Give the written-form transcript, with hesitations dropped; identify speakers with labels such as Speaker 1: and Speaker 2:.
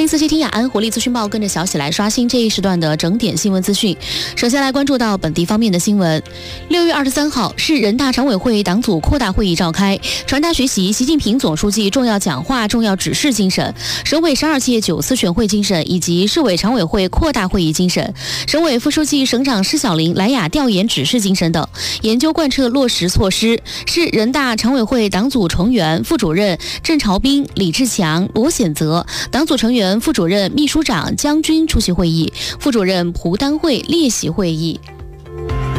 Speaker 1: 四接听雅安活力资讯报，跟着小喜来刷新这一时段的整点新闻资讯。首先来关注到本地方面的新闻。6月23号，市人大常委会党组扩大会议召开，传达学习习近平总书记重要讲话、重要指示精神，省委12届9次全会精神以及市委常委会扩大会议精神，省委副书记、省长施小林、莱雅调研指示精神等，研究贯彻落实措施。市人大常委会党组成员、副主任郑朝斌、李志强、罗显泽，党组成员、副主任、秘书长江军出席会议，副主任蒲丹慧列席会议。